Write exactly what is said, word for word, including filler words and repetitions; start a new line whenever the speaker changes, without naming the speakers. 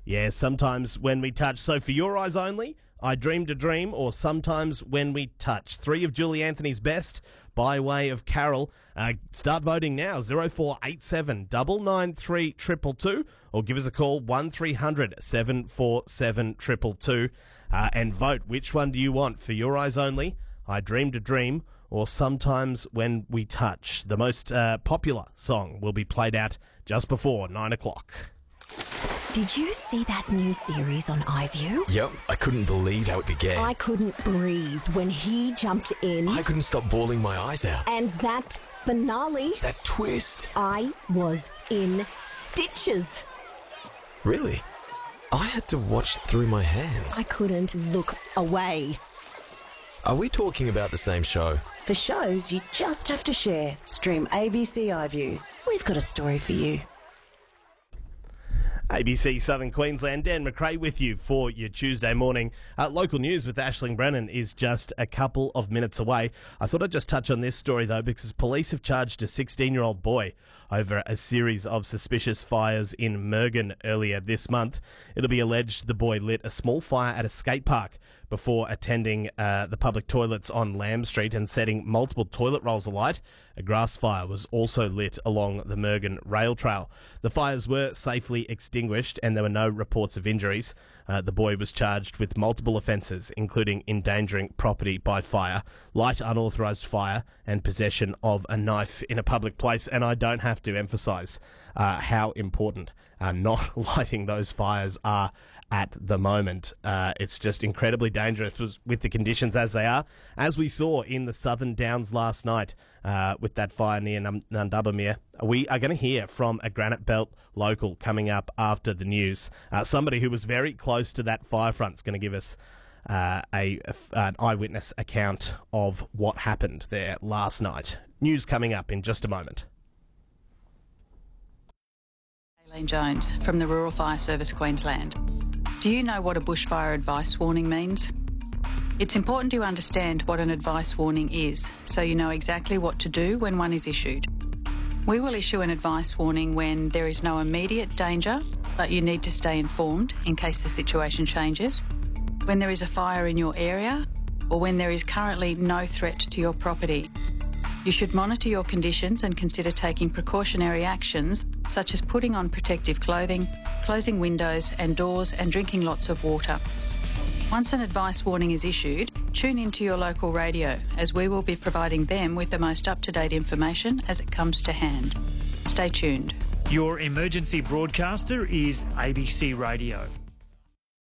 Yeah, sometimes when we touch. So for your eyes only, I Dreamed a Dream, or Sometimes When We Touch. Three of Julie Anthony's best by way of Carol. Uh, start voting now, zero four eight seven nine nine three two two two, or give us a call, one three hundred seven four seven two two two, uh, and vote. Which one do you want for your eyes only, I Dreamed a Dream, or Sometimes When We Touch? The most uh, popular song will be played out just before nine o'clock.
Did you see that new series on iView?
Yep, I couldn't believe how it began.
I couldn't breathe when he jumped in.
I couldn't stop bawling my eyes out.
And that finale.
That twist.
I was in stitches.
Really? I had to watch through my hands.
I couldn't look away.
Are we talking about the same show?
For shows you just have to share. Stream A B C iView. We've got a story for you.
A B C Southern Queensland, Dan McRae with you for your Tuesday morning. Uh, local news with Aisling Brennan is just a couple of minutes away. I thought I'd just touch on this story, though, because police have charged a sixteen-year-old boy over a series of suspicious fires in Mergen earlier this month. It'll be alleged the boy lit a small fire at a skate park before attending uh, the public toilets on Lamb Street and setting multiple toilet rolls alight. A grass fire was also lit along the Mergen rail trail. The fires were safely extinguished and there were no reports of injuries. Uh, the boy was charged with multiple offences, including endangering property by fire, light unauthorised fire, and possession of a knife in a public place. And I don't have to emphasise uh, how important uh, not lighting those fires are at the moment. Uh, it's just incredibly dangerous with the conditions as they are, as we saw in the Southern Downs last night uh, with that fire near Nundubbermere. We are going to hear from a Granite Belt local coming up after the news. Uh, somebody who was very close to that fire front is going to give us uh, a, a an eyewitness account of what happened there last night. News coming up in just a moment.
Aileen Jones from the Rural Fire Service Queensland. Do you know what a bushfire advice warning means? It's important to understand what an advice warning is, so you know exactly what to do when one is issued. We will issue an advice warning when there is no immediate danger, but you need to stay informed in case the situation changes, when there is a fire in your area, or when there is currently no threat to your property. You should monitor your conditions and consider taking precautionary actions such as putting on protective clothing, closing windows and doors, and drinking lots of water. Once an advice warning is issued, tune into your local radio, as we will be providing them with the most up-to-date information as it comes to hand. Stay tuned.
Your emergency broadcaster is A B C Radio.